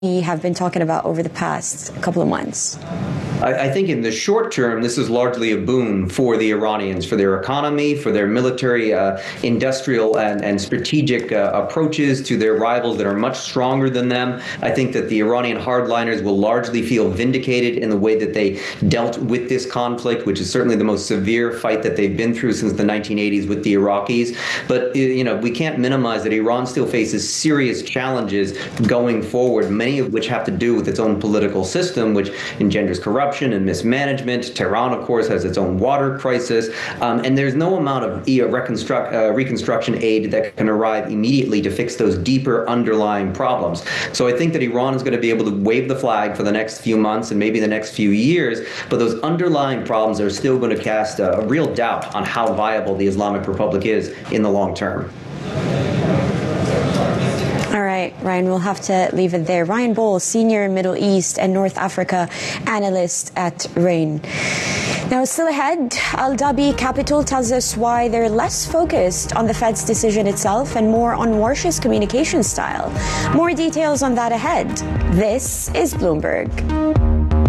have been talking about over the past couple of months? I think in the short term, this is largely a boon for the Iranians, for their economy, for their military, industrial, and strategic approaches to their rivals that are much stronger than them. I think that the Iranian hardliners will largely feel vindicated in the way that they dealt with this conflict, which is certainly the most severe fight that they've been through since the 1980s with the Iraqis. But we can't minimize that Iran still faces serious challenges going forward, many of which have to do with its own political system, which engenders corruption and mismanagement. Tehran, of course, has its own water crisis, and there's no amount of reconstruction aid that can arrive immediately to fix those deeper underlying problems. So I think that Iran is going to be able to wave the flag for the next few months and maybe the next few years, but those underlying problems are still going to cast a real doubt on how viable the Islamic Republic is in the long term. All right, Ryan, we'll have to leave it there. Ryan Bowles, Senior Middle East and North Africa Analyst at RANE. Now, still ahead, Al Dhabi Capital tells us why they're less focused on the Fed's decision itself and more on Warsh's communication style. More details on that ahead. This is Bloomberg.